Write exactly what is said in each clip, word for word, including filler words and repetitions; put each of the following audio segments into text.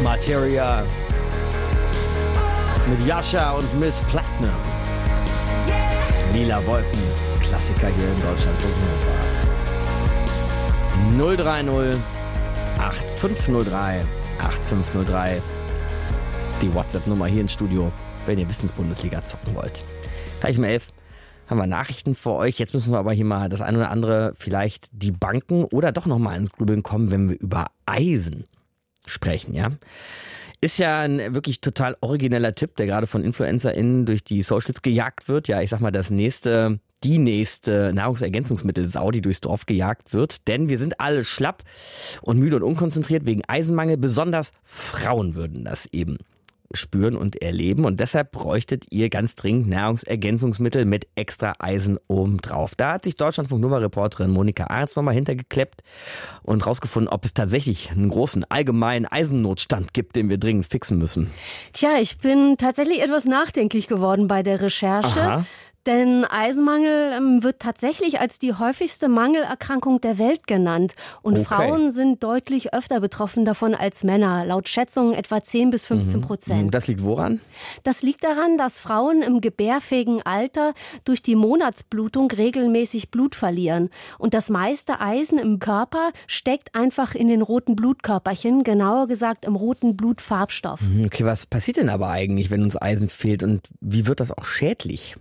Materia mit Jascha und Miss Platinum. Lila Wolken, Klassiker hier in Deutschland. null drei null acht fünf null drei acht fünf null drei. Die WhatsApp-Nummer hier ins Studio, wenn ihr Wissensbundesliga zocken wollt. Gleich um elf haben wir Nachrichten für euch. Jetzt müssen wir aber hier mal das eine oder andere, vielleicht die Banken oder doch nochmal ins Grübeln kommen, wenn wir über Eisen sprechen, ja. Ist ja ein wirklich total origineller Tipp, der gerade von InfluencerInnen durch die Socials gejagt wird. Ja, ich sag mal, das nächste, die nächste Nahrungsergänzungsmittelsau, die durchs Dorf gejagt wird. Denn wir sind alle schlapp und müde und unkonzentriert wegen Eisenmangel. Besonders Frauen würden das eben spüren und erleben. Und deshalb bräuchtet ihr ganz dringend Nahrungsergänzungsmittel mit extra Eisen obendrauf. Da hat sich Deutschlandfunk Nova-Reporterin Monika Ahrens nochmal hintergekleppt und rausgefunden, ob es tatsächlich einen großen allgemeinen Eisennotstand gibt, den wir dringend fixen müssen. Tja, ich bin tatsächlich etwas nachdenklich geworden bei der Recherche. Aha. Denn Eisenmangel ähm, wird tatsächlich als die häufigste Mangelerkrankung der Welt genannt. Und Okay. Frauen sind deutlich öfter betroffen davon als Männer. Laut Schätzungen etwa zehn bis fünfzehn Prozent. Das liegt woran? Das liegt daran, dass Frauen im gebärfähigen Alter durch die Monatsblutung regelmäßig Blut verlieren. Und das meiste Eisen im Körper steckt einfach in den roten Blutkörperchen, genauer gesagt im roten Blutfarbstoff. Okay, was passiert denn aber eigentlich, wenn uns Eisen fehlt und wie wird das auch schädlich?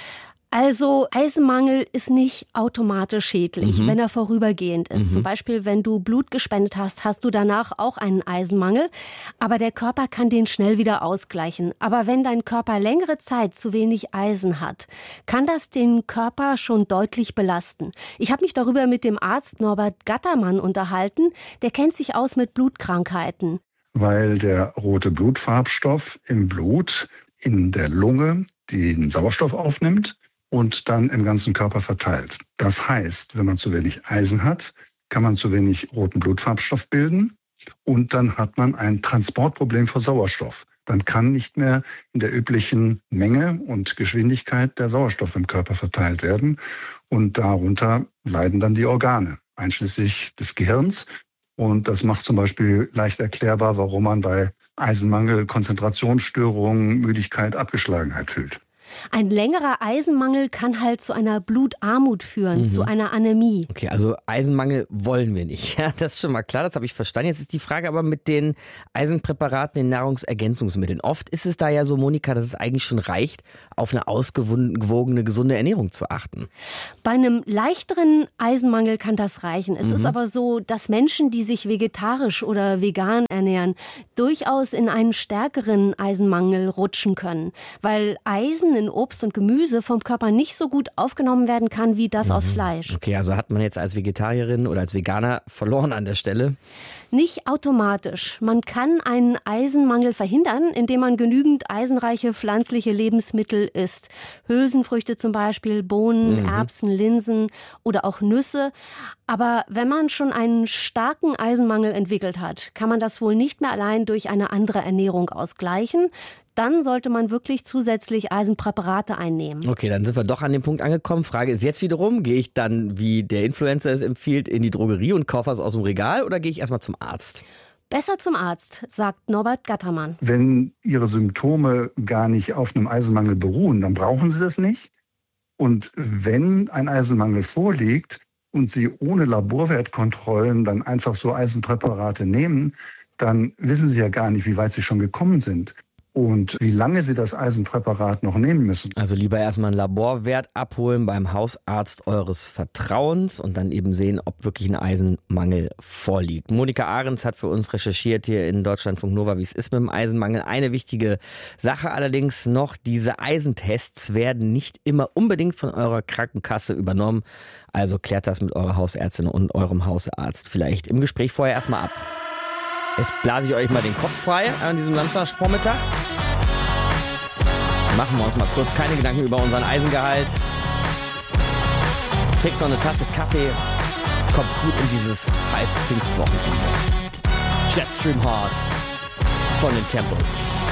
Also Eisenmangel ist nicht automatisch schädlich, Mhm. wenn er vorübergehend ist. Mhm. Zum Beispiel, wenn du Blut gespendet hast, hast du danach auch einen Eisenmangel. Aber der Körper kann den schnell wieder ausgleichen. Aber wenn dein Körper längere Zeit zu wenig Eisen hat, kann das den Körper schon deutlich belasten. Ich habe mich darüber mit dem Arzt Norbert Gattermann unterhalten. Der kennt sich aus mit Blutkrankheiten. Weil der rote Blutfarbstoff im Blut in der Lunge den Sauerstoff aufnimmt und dann im ganzen Körper verteilt. Das heißt, wenn man zu wenig Eisen hat, kann man zu wenig roten Blutfarbstoff bilden und dann hat man ein Transportproblem für Sauerstoff. Dann kann nicht mehr in der üblichen Menge und Geschwindigkeit der Sauerstoff im Körper verteilt werden und darunter leiden dann die Organe, einschließlich des Gehirns. Und das macht zum Beispiel leicht erklärbar, warum man bei Eisenmangel Konzentrationsstörungen, Müdigkeit, Abgeschlagenheit fühlt. Ein längerer Eisenmangel kann halt zu einer Blutarmut führen, Mhm. zu einer Anämie. Okay, also Eisenmangel wollen wir nicht. Ja, das ist schon mal klar, das habe ich verstanden. Jetzt ist die Frage aber mit den Eisenpräparaten, den Nahrungsergänzungsmitteln. Oft ist es da ja so, Monika, dass es eigentlich schon reicht, auf eine ausgewogene, gesunde Ernährung zu achten. Bei einem leichteren Eisenmangel kann das reichen. Es Mhm. ist aber so, dass Menschen, die sich vegetarisch oder vegan ernähren, durchaus in einen stärkeren Eisenmangel rutschen können, weil Eisen in Obst und Gemüse vom Körper nicht so gut aufgenommen werden kann wie das aus Fleisch. Okay, also hat man jetzt als Vegetarierin oder als Veganer verloren an der Stelle? Nicht automatisch. Man kann einen Eisenmangel verhindern, indem man genügend eisenreiche pflanzliche Lebensmittel isst. Hülsenfrüchte zum Beispiel, Bohnen, Mhm. Erbsen, Linsen oder auch Nüsse. Aber wenn man schon einen starken Eisenmangel entwickelt hat, kann man das wohl nicht mehr allein durch eine andere Ernährung ausgleichen. Dann sollte man wirklich zusätzlich Eisenpräparate einnehmen. Okay, dann sind wir doch an dem Punkt angekommen. Frage ist jetzt wiederum, gehe ich dann, wie der Influencer es empfiehlt, in die Drogerie und kaufe was aus dem Regal oder gehe ich erstmal zum Arzt? Besser zum Arzt, sagt Norbert Gattermann. Wenn Ihre Symptome gar nicht auf einem Eisenmangel beruhen, dann brauchen Sie das nicht. Und wenn ein Eisenmangel vorliegt und Sie ohne Laborwertkontrollen dann einfach so Eisenpräparate nehmen, dann wissen Sie ja gar nicht, wie weit Sie schon gekommen sind und wie lange Sie das Eisenpräparat noch nehmen müssen. Also lieber erstmal einen Laborwert abholen beim Hausarzt eures Vertrauens und dann eben sehen, ob wirklich ein Eisenmangel vorliegt. Monika Ahrens hat für uns recherchiert hier in Deutschlandfunk Nova, wie es ist mit dem Eisenmangel. Eine wichtige Sache allerdings noch, diese Eisentests werden nicht immer unbedingt von eurer Krankenkasse übernommen. Also klärt das mit eurer Hausärztin und eurem Hausarzt vielleicht im Gespräch vorher erstmal ab. Jetzt blase ich euch mal den Kopf frei an diesem Samstagvormittag. Machen wir uns mal kurz keine Gedanken über unseren Eisengehalt. Trinkt noch eine Tasse Kaffee. Kommt gut in dieses heiße Pfingstwochenende. Jetstream Heart von den Temples.